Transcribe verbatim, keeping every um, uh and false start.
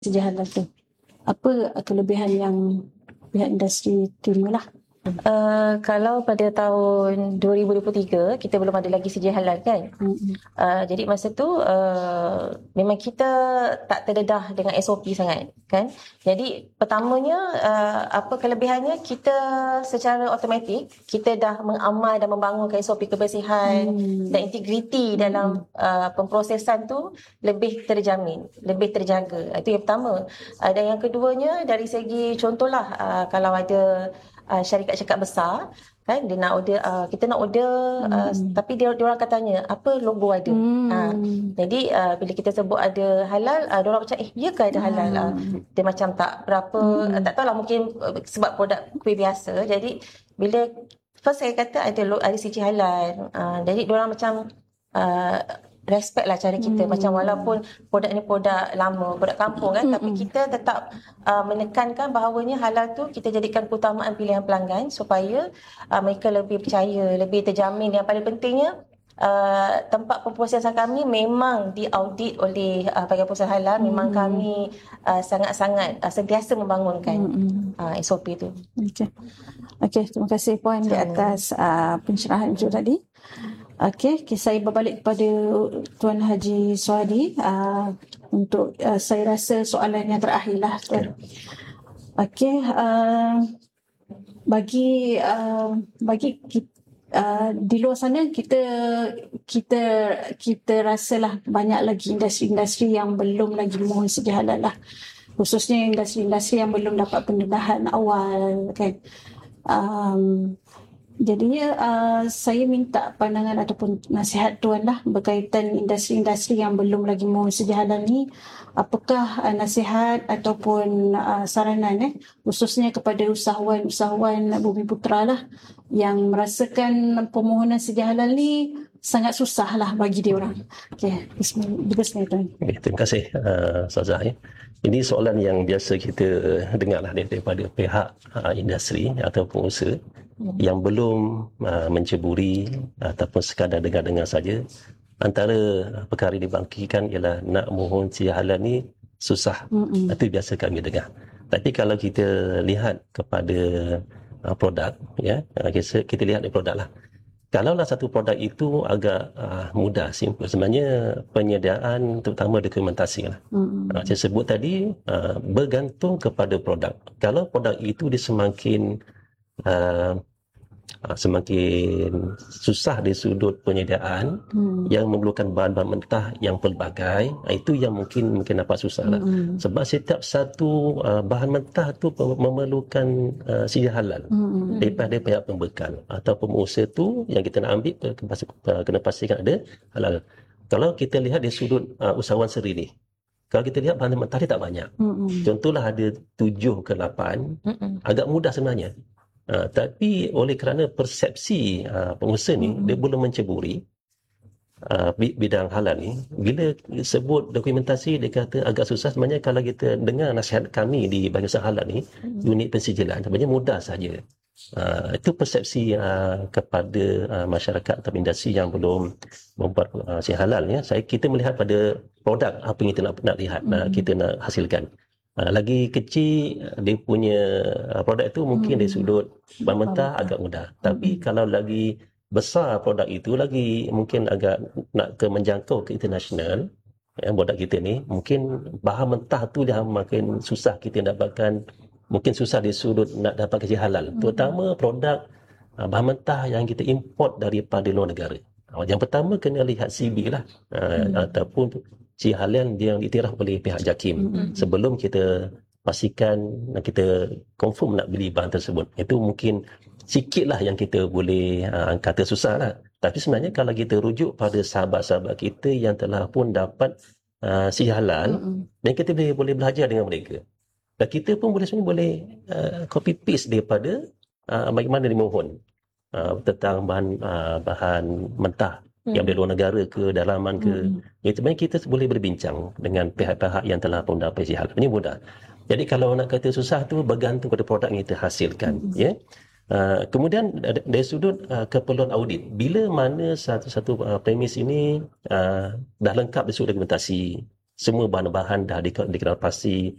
sedia halal tu? Apa kelebihan yang pihak industri terima lah? Uh, kalau pada tahun dua ribu dua puluh tiga kita belum ada lagi sedia halal kan. Mm-hmm. Uh, jadi masa tu uh, memang kita tak terdedah dengan S O P sangat kan. Jadi pertamanya uh, apa kelebihannya, kita secara automatik kita dah mengamal dan membangunkan S O P kebersihan mm. dan integriti mm. dalam uh, pemprosesan tu lebih terjamin, lebih terjaga. Itu yang pertama. Uh, dan yang keduanya dari segi contohlah uh, kalau ada Uh, syarikat-syarikat besar kan, dia nak order, uh, kita nak order uh, hmm. tapi dia dia orang akan tanya apa logo ada. Hmm. Uh, jadi uh, bila kita sebut ada halal, uh, dia orang macam eh ya ke ada halal? Hmm. Uh, dia macam tak berapa hmm. uh, tak tahulah, mungkin uh, sebab produk kuih biasa. Jadi bila first saya kata ada ada siji halal, uh, jadi dia orang macam uh, respect lah cara kita. Hmm. Macam walaupun produk ni produk lama, produk kampung kan, hmm. tapi kita tetap uh, menekankan bahawanya halal tu kita jadikan keutamaan pilihan pelanggan supaya uh, mereka lebih percaya, lebih terjamin. Yang paling pentingnya uh, tempat pemprosesan kami memang diaudit oleh uh, bahagian pengurusan halal. Hmm. Memang kami uh, sangat-sangat uh, sentiasa membangunkan hmm. uh, S O P tu. Okey. Okey, terima kasih Puan di atas uh, pencerahan itu tadi. Okey, okay, saya berbalik kepada Tuan Haji Suhadi uh, untuk uh, saya rasa soalan yang terakhirlah Tuan. Okey, uh, bagi uh, bagi uh, di luar sana kita kita kita rasalah banyak lagi industri-industri yang belum lagi mohon sedia halal lah. Khususnya industri-industri yang belum dapat pendedahan awal kan. Um, Jadinya uh, saya minta pandangan ataupun nasihat Tuan lah berkaitan industri-industri yang belum lagi mohon sedia halal ni. Apakah uh, nasihat ataupun uh, saranan eh, khususnya kepada usahawan-usahawan Bumi Putra lah yang merasakan permohonan sedia halal ni sangat susah lah bagi dia orang. Okay, bismillah Tuan. Okay, terima kasih uh, Ustazah. Ya. Ini soalan yang biasa kita dengar lah daripada pihak uh, industri ataupun usaha yang belum uh, menceburi ataupun sekadar dengar-dengar saja. Antara perkara yang dibangkitkan ialah nak mohon sedia halal ni susah. Mm-mm. Itu biasa kami dengar. Tapi kalau kita lihat kepada uh, produk, ya, uh, kita, kita lihat di produk lah. Kalaulah satu produk itu agak uh, mudah, simple, sebenarnya penyediaan terutama dokumentasi lah. Mm-hmm. Uh, saya sebut tadi uh, bergantung kepada produk. Kalau produk itu dia semakin uh, uh, semakin susah di sudut penyediaan, mm. yang memerlukan bahan-bahan mentah yang pelbagai, itu yang mungkin mungkin dapat susah lah. Mm-hmm. Sebab setiap satu uh, bahan mentah tu memerlukan uh, sedia halal. Mm-hmm. Daripada pihak pembekal atau pengusaha tu yang kita nak ambil kena pastikan ada halal. Kalau kita lihat dari sudut uh, usahawan seri ni, kalau kita lihat bahan mentah dia tak banyak. Mm-hmm. Contohlah ada tujuh ke lapan, mm-hmm. agak mudah sebenarnya. Uh, tapi oleh kerana persepsi uh, pengusaha ni, mm-hmm. dia belum menceburi uh, bidang halal ni. Bila sebut dokumentasi dia kata agak susah. Sebenarnya kalau kita dengar nasihat kami di bahagian usaha halal ni, mm-hmm. unit pensijilan, sebenarnya mudah saja. Uh, itu persepsi uh, kepada uh, masyarakat atau industri yang belum membuat uh, sedia halal ya. Saya kita melihat pada produk apa yang kita nak nak lihat, mm-hmm. uh, kita nak hasilkan. Uh, lagi kecil dia punya uh, produk itu mungkin mm-hmm. dari sudut bahan mentah agak mudah. Mm-hmm. Tapi kalau lagi besar produk itu, lagi mungkin agak nak ke menjangkau ke international. Ya, produk kita ni mungkin bahan mentah tu dah makin susah kita dapatkan. Mungkin susah di sudut nak dapat sedia halal. Hmm. Terutama produk uh, bahan mentah yang kita import daripada luar negara. Uh, yang pertama kena lihat C B lah. Uh, hmm. Ataupun sedia halal yang diiktiraf oleh pihak JAKIM. Hmm. Sebelum kita pastikan, kita confirm nak beli bahan tersebut. Itu mungkin sikit lah yang kita boleh uh, kata susah lah. Tapi sebenarnya kalau kita rujuk pada sahabat-sahabat kita yang telah pun dapat uh, sedia halal, hmm. dan kita boleh, boleh belajar dengan mereka. Dan kita pun boleh sebenarnya boleh uh, copy paste daripada uh, bagaimana dimohon uh, tentang bahan uh, bahan mentah hmm. yang dari luar negara ke dalaman ke. Hmm. Jadi sebenarnya kita boleh berbincang dengan pihak-pihak yang telah pun dapat sedia halal. Ini mudah. Jadi kalau nak kata susah tu bergantung pada produk yang kita hasilkan. Hmm. Ya. Uh, kemudian dari sudut uh, keperluan audit, bila mana satu-satu uh, premis ini uh, dah lengkap dari sudut dokumentasi, semua bahan-bahan dah dikenal, dikenal pasti